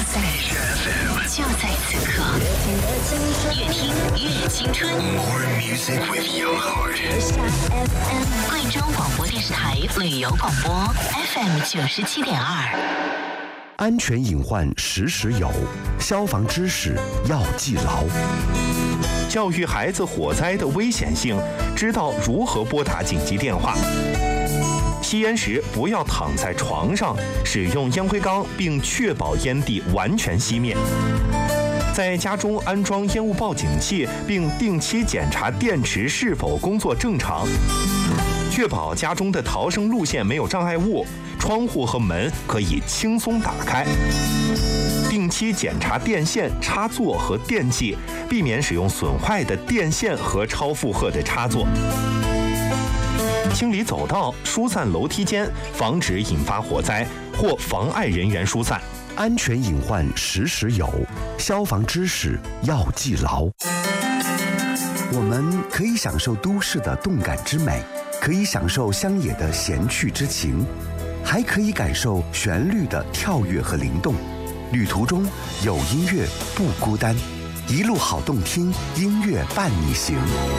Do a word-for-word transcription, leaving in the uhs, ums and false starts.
在就在此刻，越听越青春。 More music with your heart。 贵州广播电视台旅游广播 F M 九十七点二。 安全隐患时时有，消防知识要记牢。 教育孩子火灾的危险性，知道如何拨打紧急电话。吸烟时不要躺在床上，使用烟灰缸，并确保烟蒂完全熄灭。在家中安装烟雾报警器，并定期检查电池是否工作正常。确保家中的逃生路线没有障碍物，窗户和门可以轻松打开。定期检查电线、插座和电器，避免使用损坏的电线和超负荷的插座。清理走道、疏散楼梯间，防止引发火灾或妨碍人员疏散。 安全隐患时时有，消防知识要记牢。我们可以享受都市的动感之美，可以享受乡野的闲趣之情，还可以感受旋律的跳跃和灵动。旅途中有音乐不孤单，一路好动听，音乐伴你行。